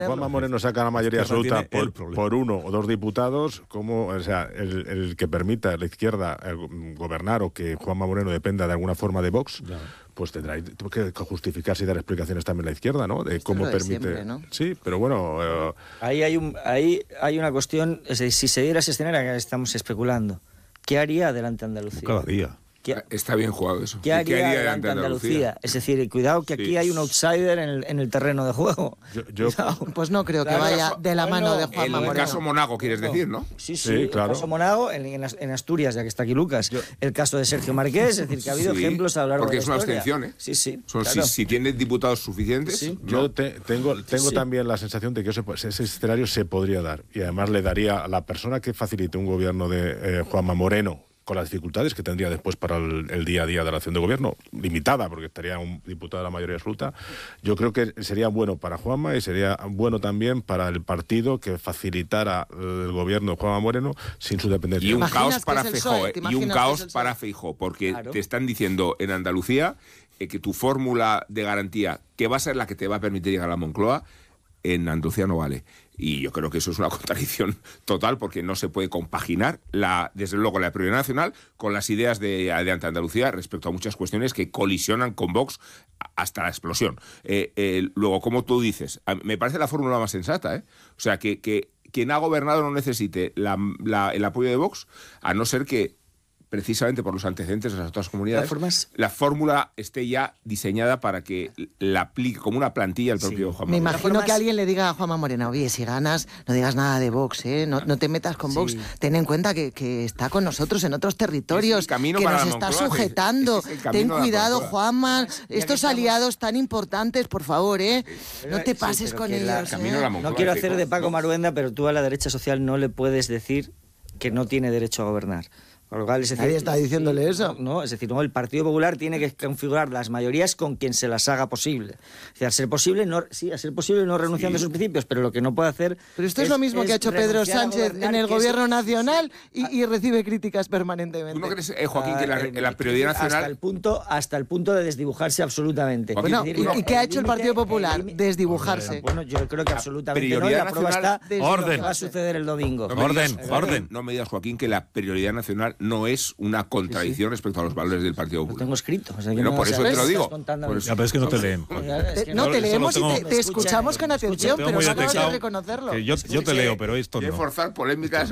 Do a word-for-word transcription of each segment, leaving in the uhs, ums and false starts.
Juanma Moreno saca la mayoría absoluta por, por uno o dos diputados, como, o sea, el, el que permita a la izquierda el, gobernar o que Juanma Moreno dependa de alguna forma de Vox, ya. Pues tendrá que justificarse y dar explicaciones también la izquierda, ¿no? De cómo de permite. Siempre, ¿no? Sí, pero bueno. Uh... Ahí hay un, ahí hay una cuestión. Es decir, si se diera ese escenario que estamos especulando, ¿qué haría Adelante Andalucía? Cada día. ¿Qué, Está bien jugado eso. ¿Qué haría, ¿Qué haría Adelante Andalucía? Andalucía? Es decir, cuidado que aquí sí. hay un outsider en el, en el terreno de juego. Yo, yo, pues no creo que vaya de la mano de Juanma Moreno. En el caso Monago, quieres decir, ¿no? Sí, sí, sí claro. El caso Monago, en, en Asturias, ya que está aquí Lucas. Yo, el caso de Sergio Marqués, es decir, que ha habido sí, ejemplos a lo largo de la historia. Porque es una abstención, ¿eh? Sí, sí. Son, claro. si, si tiene diputados suficientes... Sí. ¿no? Yo te, tengo, tengo sí. también la sensación de que ese, ese escenario se podría dar. Y además le daría a la persona que facilite un gobierno de eh, Juanma Moreno, con las dificultades que tendría después para el, el día a día de la acción de gobierno, limitada, porque estaría un diputado de la mayoría absoluta, yo creo que sería bueno para Juanma y sería bueno también para el partido que facilitara el gobierno de Juanma Moreno sin su dependencia. Y un caos para Feijóo, ¿eh? Y un caos para Feijóo, porque claro. te están diciendo en Andalucía eh, que tu fórmula de garantía, que va a ser la que te va a permitir llegar a la Moncloa, en Andalucía no vale. Y yo creo que eso es una contradicción total, porque no se puede compaginar, la, desde luego, la prioridad nacional con las ideas de Adelante Andalucía respecto a muchas cuestiones que colisionan con Vox hasta la explosión. Eh, eh, luego, como tú dices, me parece la fórmula más sensata, ¿eh? O sea, que, que quien ha gobernado no necesite la, la, el apoyo de Vox, a no ser que precisamente por los antecedentes de las otras comunidades, formas... la fórmula esté ya diseñada para que la aplique como una plantilla al propio sí. Juanma Me Moreno. imagino formas... que alguien le diga a Juanma Moreno, oye, si ganas, no digas nada de Vox, ¿eh? no, no te metas con sí. Vox, ten en cuenta que, que está con nosotros en otros territorios, que nos está sujetando, es, es ten cuidado, Juanma, estos aliados tan importantes, por favor, ¿eh? no te pases sí, con ellos. La, ¿eh? No quiero hacer de Paco Maruenda, pero tú a la derecha social no le puedes decir que no tiene derecho a gobernar. Por lo cual, es decir, nadie está diciéndole eso. No, es decir, no, el Partido Popular tiene que configurar las mayorías con quien se las haga posible. Es decir, a ser posible, no, sí, a ser posible no renunciando sí. a sus principios, pero lo que no puede hacer. Pero esto es, es lo mismo es que ha hecho Pedro Sánchez en el gobierno es, nacional y, y recibe críticas permanentemente. ¿Tú no crees, eh, Joaquín, que la, la prioridad nacional hasta el punto hasta el punto de desdibujarse absolutamente? Joaquín, bueno, decir, ¿y, ¿y qué ha hecho el Partido Popular? Desdibujarse. Bueno, yo creo que absolutamente no. La prueba está orden. Lo que va a suceder el domingo. Orden, orden. No me digas, Joaquín, que la prioridad nacional no es una contradicción sí, sí. respecto a los valores del Partido Popular. Lo tengo escrito. O sea, no, no por eso te lo digo. Por eso. Ya, pero es que no te leen. Es que no, no te leemos tengo, y te, te escuchamos con atención, pero no acabas de reconocerlo. Yo, yo te leo, pero esto no. Quiero forzar polémicas.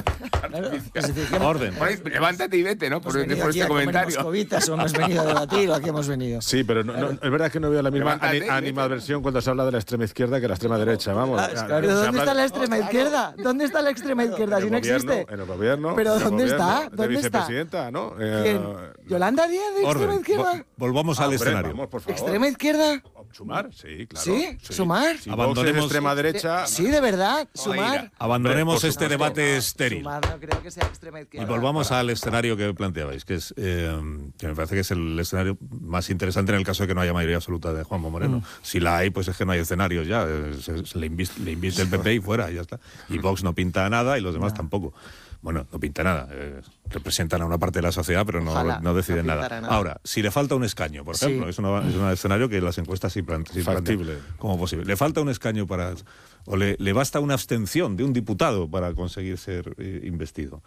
Orden. Levántate y vete, ¿no? Por, por este comentario. O hemos venido a debatir o aquí hemos venido. Sí, pero no, no, es verdad que no veo la misma animadversión cuando se habla de la extrema izquierda que la extrema derecha. Vamos. ¿Pero dónde está la extrema izquierda? ¿Dónde está la extrema izquierda si no existe? En el gobierno. ¿Pero dónde está? ¿Dónde está? ¿no? Eh, ¿Yolanda Díaz de extrema orden. izquierda? Volvamos ah, al hombre, escenario. Vamos, por favor. ¿Extrema izquierda? ¿Sumar? Sí, claro. ¿Sí? sí. ¿Sumar? Si abandonemos extrema derecha. Sí, de verdad. ¿Sumar? Abandonemos este debate estéril. Sumar no creo que sea extrema izquierda. Y volvamos Para. al escenario que planteabais, que es eh, que me parece que es el escenario más interesante en el caso de que no haya mayoría absoluta de Juanma Moreno. Mm. Si la hay, pues es que no hay escenarios ya. Se, se le, inviste, le inviste el P P y fuera, y ya está. Y Vox no pinta nada y los demás no. tampoco. Bueno, no pinta nada. Eh, representan a una parte de la sociedad, pero no, no deciden no nada. nada. Ahora, si le falta un escaño, por ejemplo, sí. es, una, es un escenario que las encuestas sí plantean sí factible como posible. Le falta un escaño para... o le, le basta una abstención de un diputado para conseguir ser eh, investido.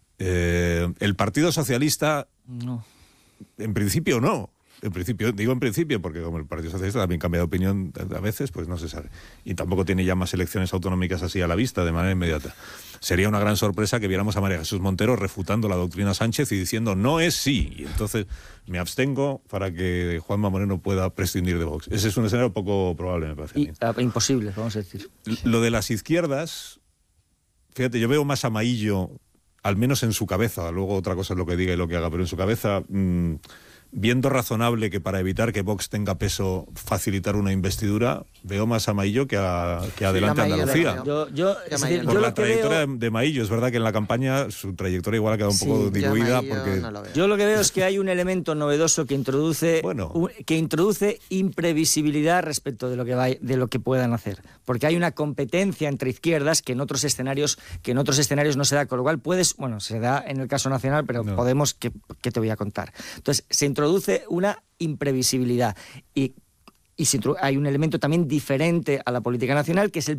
Eh, el Partido Socialista, no. en principio no. En principio, digo en principio, porque como el Partido Socialista también cambia de opinión a veces, pues no se sabe. Y tampoco tiene ya más elecciones autonómicas así a la vista, de manera inmediata. Sería una gran sorpresa que viéramos a María Jesús Montero refutando la doctrina Sánchez y diciendo no es sí. Y entonces me abstengo para que Juanma Moreno pueda prescindir de Vox. Ese es un escenario poco probable, me parece. Y, a mí. Imposible, vamos a decir. Lo de las izquierdas, fíjate, yo veo más a Maillo, al menos en su cabeza, luego otra cosa es lo que diga y lo que haga, pero en su cabeza... Mmm, viendo razonable que para evitar que Vox tenga peso facilitar una investidura, veo más a Maillo que a, que a Adelante sí, Andalucía. Yo, yo, es decir, por yo la trayectoria veo... de Maillo, es verdad que en la campaña su trayectoria igual ha quedado un sí, poco diluida. Yo, porque... no lo yo lo que veo es que hay un elemento novedoso que introduce, bueno. un, que introduce imprevisibilidad respecto de lo que va, de lo que puedan hacer. Porque hay una competencia entre izquierdas que en otros escenarios, que en otros escenarios no se da, con lo cual puedes, bueno, se da en el caso nacional, pero no. Podemos, ¿qué, qué te voy a contar? Entonces, se introduce una imprevisibilidad y y se, hay un elemento también diferente a la política nacional, que es el